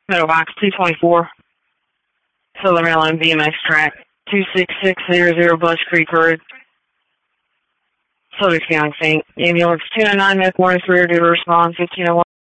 Meadow Box 224, Southern Maryland BMX track, 26600 Bush Creek Road, Southern County, St. Ambulance 209, North Morris, rear to respond 1501.